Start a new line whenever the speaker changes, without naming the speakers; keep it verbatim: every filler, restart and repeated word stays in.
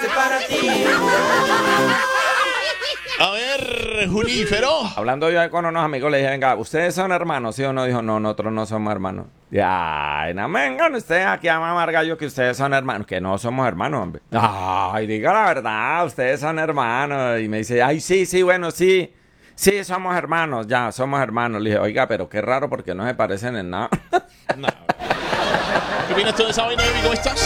para ti.
A ver, Junífero.
Hablando yo con unos amigos, le dije, venga, ¿ustedes son hermanos? ¿Sí o no? Dijo, no, nosotros no somos hermanos. Y, ay, no vengan ustedes aquí a mamar gallo que ustedes son hermanos. Que no somos hermanos, hombre. Ay, diga la verdad, ustedes son hermanos. Y me dice, ay, sí, sí, bueno, sí. Sí, somos hermanos, ya, somos hermanos. Le dije, oiga, pero qué raro porque no se parecen en nada.
No. ¿Qué opinas tú de esa vaina, baby? ¿Cómo estás?